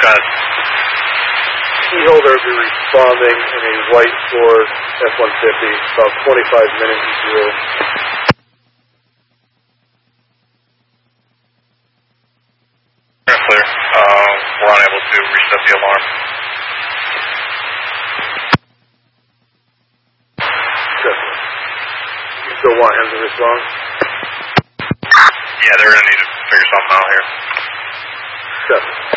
ahead. Key holder will be responding in a white Ford F-150, about 25 minutes in view. Clear. We're unable to reset the alarm. Good. You still want him to respond? Yeah, they're going to need to figure something out here. Good.